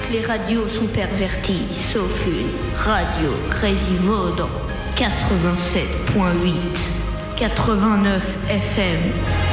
Toutes les radios sont perverties, sauf une. Radio Crazy Vaudre, 87.8, 89 FM.